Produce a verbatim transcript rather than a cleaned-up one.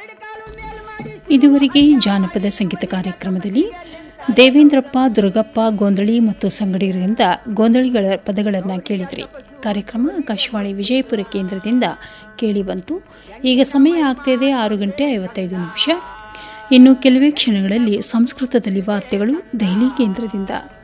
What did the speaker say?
ಇದುವರೆಗೆ ಜಾನಪದ ಸಂಗೀತ ಕಾರ್ಯಕ್ರಮದಲ್ಲಿ ದೇವೇಂದ್ರಪ್ಪ ದುರ್ಗಪ್ಪ ಗೋಂದಳಿ ಮತ್ತು ಸಂಗಡಿಗರಿಂದ ಗೋಂದಳಿಗಳ ಪದಗಳನ್ನು ಕೇಳಿದ್ರಿ. ಕಾರ್ಯಕ್ರಮ ಆಕಾಶವಾಣಿ ವಿಜಯಪುರ ಕೇಂದ್ರದಿಂದ ಕೇಳಿಬಂತು. ಈಗ ಸಮಯ ಆಗ್ತಿದೆ ಆರು ಗಂಟೆ ಐವತ್ತೈದು ನಿಮಿಷ. ಇನ್ನು ಕೆಲವೇ ಕ್ಷಣಗಳಲ್ಲಿ ಸಂಸ್ಕೃತದಲ್ಲಿ ವಾರ್ತೆಗಳು ದೆಹಲಿ ಕೇಂದ್ರದಿಂದ.